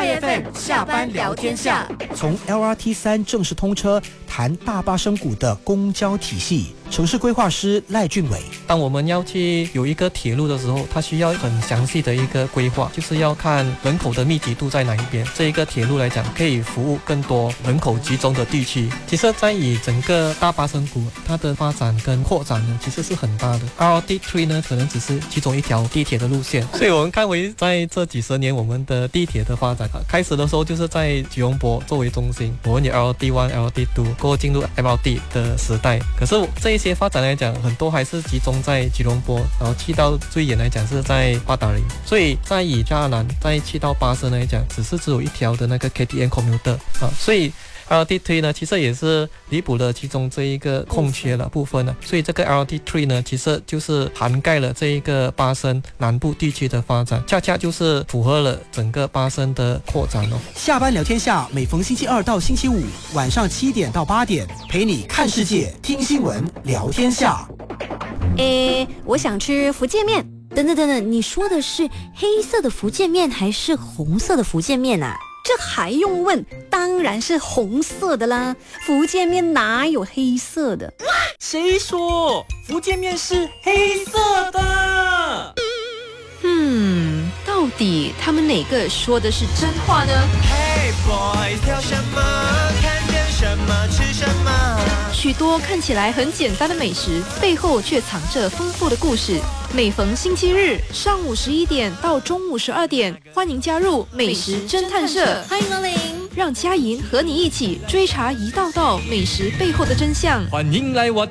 FM 下班聊天下， 从 LRT3 正式通车谈大巴生谷的公交体系。城市规划师赖俊伟， 当我们要去有一个铁路的时候，它需要很详细的一个规划，就是要看人口的密集度在哪一边。这一个铁路来讲，可以服务更多人口集中的地区。其实在以整个大巴生谷它的发展跟扩展呢，其实是很大的。RT3 呢，可能只是其中一条地铁的路线。所以我们看回在这几十年我们的地铁的发展，开始的时候就是在吉隆坡作为中心，我们有 LRT1、LRT2，过后进入 MRT 的时代。可是这一些发展来讲，很多还是集中在吉隆坡，然后去到最远来讲是在八达岭。所以在以加拿大再去到巴生来讲，只有一条的那个 KTM commuter 所以LRT3 呢，其实也是弥补了其中这一个空缺的部分呢。所以这个 LRT3 呢，其实就是涵盖了这一个巴生南部地区的发展，恰恰就是符合了整个巴生的扩展哦。 下班聊天下，每逢星期二到星期五晚上7点到8点，陪你看世界、听新闻、聊天下。 我想吃福建面。等，你说的是黑色的福建面还是红色的福建面啊？ 这还用问？当然是红色的啦！福建面哪有黑色的？ 谁说福建面是黑色的？ 到底他们哪个说的是真话呢？ Hey boys， 挑什么？看见什么吃什么？ 许多看起来很简单的美食，背后却藏着丰富的故事。每逢星期日上午11点到中午12点，欢迎加入美食侦探社， 欢迎光临， 让佳莹和你一起追查一道道美食背后的真相。 欢迎来我